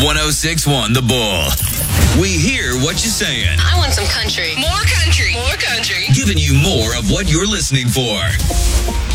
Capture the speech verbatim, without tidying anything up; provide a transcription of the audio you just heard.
one oh six point one The Bull. We hear what you're saying. I want some country. More country. More country. Giving you more of what you're listening for.